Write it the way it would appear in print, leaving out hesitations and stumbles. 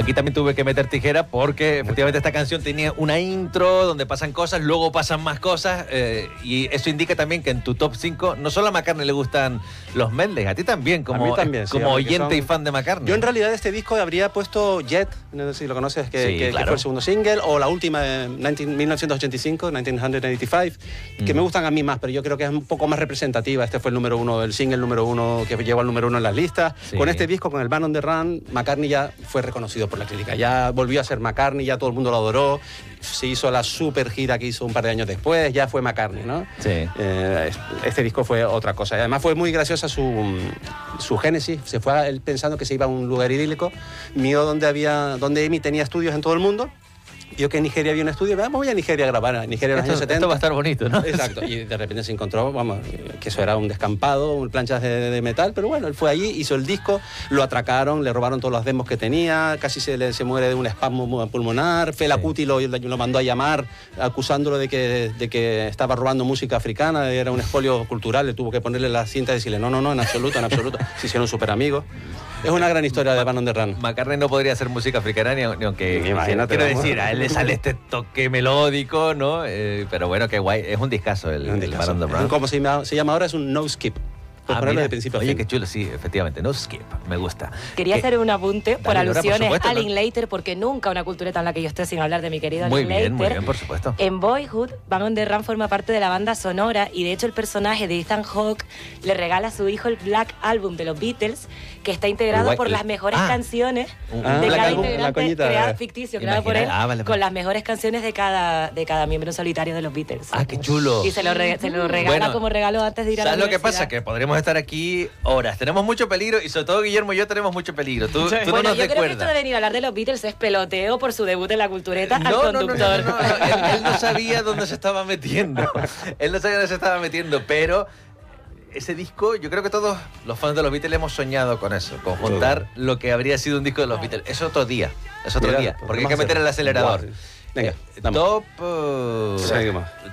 Aquí también tuve que meter tijera porque efectivamente esta canción tenía una intro donde pasan cosas, luego pasan más cosas y eso indica también que en tu top 5 no solo a McCartney le gustan los medleys, a ti también, como, a mí también, sí, como oyente son... y fan de McCartney. Yo en realidad de este disco habría puesto Jet, no sé si lo conoces, que fue el segundo single, o la última de 1985, 1985, que me gustan a mí más, pero yo creo que es un poco más representativa. Este fue el número uno, el single número uno que llegó al número uno en las listas. Sí. Con este disco, con el Band on the Run, McCartney ya fue reconocido por la crítica. Ya volvió a ser McCartney, ya todo el mundo lo adoró. Se hizo la super gira que hizo un par de años después, ya fue McCartney, ¿no? Sí. Este disco fue otra cosa. Y además fue muy graciosa su génesis. Se fue él pensando que se iba a un lugar idílico, mío donde Amy tenía estudios en todo el mundo. Vio que en Nigeria había un estudio, vamos, voy a Nigeria a grabar, en Nigeria en los años 70. Esto va a estar bonito, ¿no? Exacto, y de repente se encontró, vamos, que eso era un descampado, planchas de metal, pero bueno, él fue allí, hizo el disco, lo atracaron, le robaron todos los demos que tenía, casi se muere de un espasmo pulmonar, Fela Kuti lo mandó a llamar acusándolo de que estaba robando música africana, era un expolio cultural, le tuvo que ponerle la cinta y decirle, no, en absoluto, se hicieron súper amigos. Es una gran historia de Band on the Run. McCartney no podría hacer música africana ni aunque... Imagínate. Quiero decir, a él le sale este toque melódico, ¿no? Pero bueno, qué guay. Es un discazo el Band on the Run. Como se llama ahora, es un no skip. Mira, de principio a oye, fin. qué chulo, sí, efectivamente. No skip, me gusta. Quería hacer un apunte por alusiones por supuesto, a Linklater, porque nunca una cultureta en la que yo esté sin hablar de mi querido Linklater. Muy bien, por supuesto. En Boyhood, Band on the Run forma parte de la banda sonora y de hecho el personaje de Ethan Hawke le regala a su hijo el Black Album de los Beatles, que está integrado por las mejores canciones de cada integrante, creado ficticio, creado por él, con las mejores canciones de cada miembro solitario de los Beatles. Ah, qué chulo. Y se lo regala como regalo antes de ir a la universidad. ¿Sabes lo que pasa? Que podríamos estar aquí horas. Tenemos mucho peligro y sobre todo Guillermo y yo tenemos mucho peligro. Tú no nos yo creo recuerdas. que esto de venir a hablar de los Beatles es peloteo por su debut en la cultureta al conductor. No. Él no sabía dónde se estaba metiendo. Pero ese disco, yo creo que todos los fans de los Beatles hemos soñado con eso, con juntar lo que habría sido un disco de los Beatles. Es otro día, porque hay que meter el acelerador. Venga, top... seguimos.